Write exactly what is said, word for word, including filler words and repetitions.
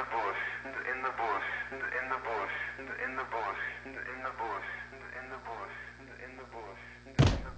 bush, in the bush, in the bush, in the bush, in the bush, in the bush, in the bush, in the bush, in the bush.